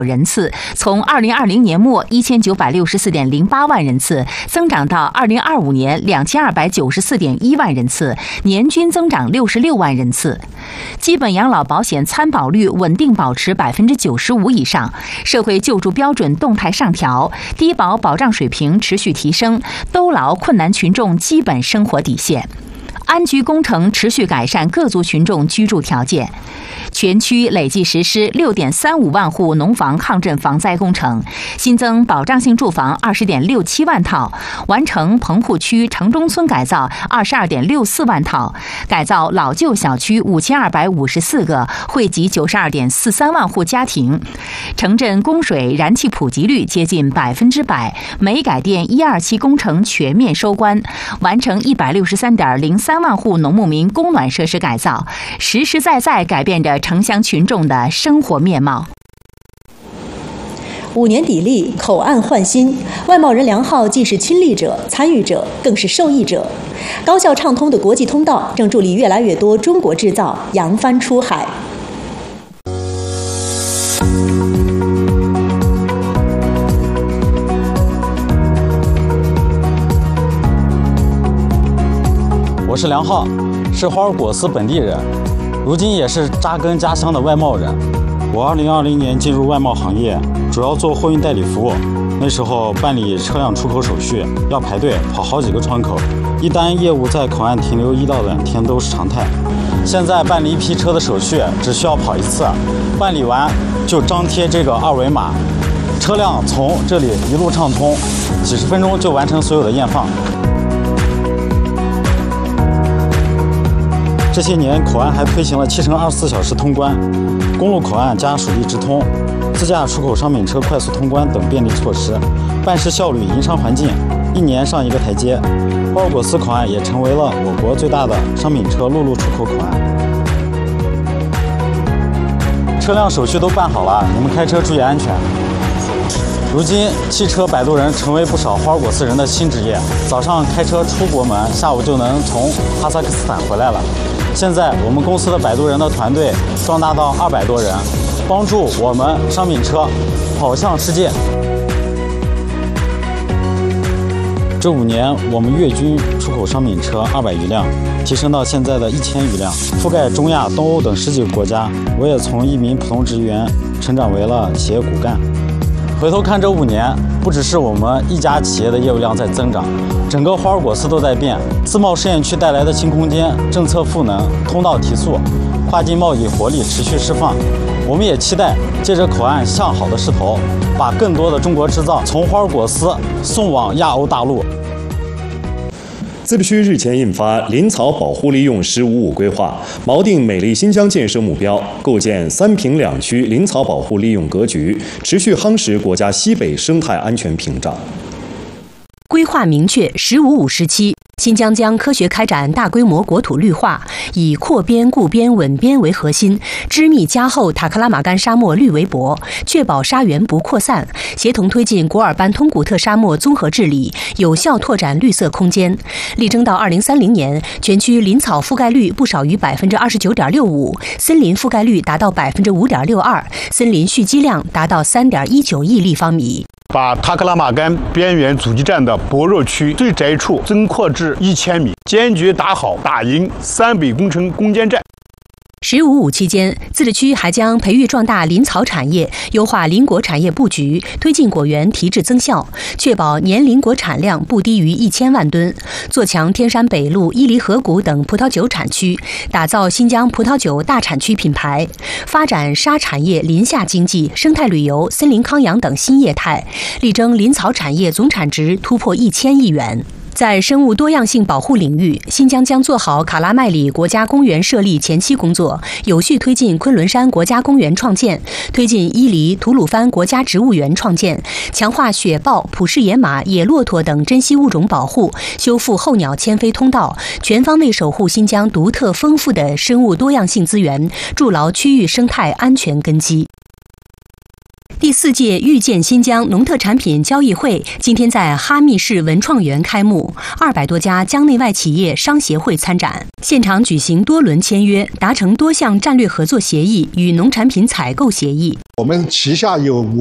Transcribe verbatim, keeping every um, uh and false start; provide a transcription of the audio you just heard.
人次，从二零二零年末一千九百六十四点零八万人次增长到二零二五年两千二百九十四点一万人次，年均增长六十六万人次。基本养老保险参保率稳定保持百分之九十五以上，社会救助标准动态上调，低保保障水平持续提升，兜牢困难群众基本生活底线。安居工程持续改善各族群众居住条件，全区累计实施六点三五万户农房抗震防灾工程，新增保障性住房二十点六七万套，完成棚户区城中村改造二十二点六四万套，改造老旧小区五千二百五十四个，惠及九十二点四三万户家庭。城镇供水燃气普及率接近百分之百，煤改电一二期工程全面收官，完成一百六十三点零三万户农牧民供暖设施改造，实实在在改变着城乡群众的生活面貌。 五年砥砺，口岸焕新，外贸人梁浩既是亲历者、参与者，更是受益者。高效畅通的国际通道正助力越来越多中国制造扬帆出海。 我是梁浩，是华尔果斯本地人，如今也是扎根家乡的外贸人。我二零二零年进入外贸行业，主要做货运代理服务。那时候办理车辆出口手续要排队跑好几个窗口，一单业务在口岸停留一到两天都是常态。现在办理一批车的手续只需要跑一次，办理完就张贴这个二维码，车辆从这里一路畅通，几十分钟就完成所有的验放。这些年，口岸还推行了七乘二十四小时通关、公路口岸加属地直通、自驾出口商品车快速通关等便利措施，办事效率、营商环境一年上一个台阶。华尔果斯口岸也成为了我国最大的商品车陆路出口口岸。车辆手续都办好了，你们开车注意安全。如今，汽车摆渡人成为不少华尔果斯人的新职业。早上开车出国门，下午就能从哈萨克斯坦回来了。现在我们公司的摆渡人的团队壮大到二百多人，帮助我们商品车跑向世界。这五年，我们月均出口商品车二百余辆，提升到现在的一千余辆，覆盖中亚、东欧等十几个国家。我也从一名普通职员成长为了企业骨干。回头看这五年，不只是我们一家企业的业务量在增长，整个华尔果斯都在变。自贸试验区带来的新空间、政策赋能、通道提速、跨境贸易活力持续释放。我们也期待借着口岸向好的势头，把更多的中国制造从华尔果斯送往亚欧大陆。 自治区日前印发《林草保护利用“十五五”规划》，锚定美丽新疆建设目标，构建三平两区林草保护利用格局，持续夯实国家西北生态安全屏障。 规划明确“十五五”时期，新疆将科学开展大规模国土绿化，以扩边、固边、稳边为核心，织密加厚塔克拉玛干沙漠绿围脖，确保沙源不扩散，协同推进果尔班通古特沙漠综合治理，有效拓展绿色空间。力争到二零三零年，全区林草覆盖率不少于百分之二十九点六五，森林覆盖率达到百分之五点六二，森林蓄积量达到三点一九亿立方米。 把塔克拉玛干边缘阻击战的薄弱区最窄处增扩至一千米，坚决打好打赢三北工程攻坚战。 十五五期间，自治区还将培育壮大林草产业，优化林果产业布局，推进果园提质增效，确保年林果产量不低于一千万吨，做强天山北路、伊犁河谷等葡萄酒产区，打造新疆葡萄酒大产区品牌，发展沙产业、林下经济、生态旅游、森林康养等新业态，力争林草产业总产值突破一千亿元。在生物多样性保护领域，新疆将做好卡拉麦里国家公园设立前期工作，有序推进昆仑山国家公园创建，推进伊犁、吐鲁番国家植物园创建，强化雪豹、普氏野马、野骆驼等珍稀物种保护，修复候鸟迁飞通道，全方位守护新疆独特丰富的生物多样性资源，筑牢区域生态安全根基。第四届遇见新疆农特产品交易会今天在哈密市文创园开幕，二百多家疆内外企业商协会参展，现场举行多轮签约，达成多项战略合作协议与农产品采购协议。 我们旗下有五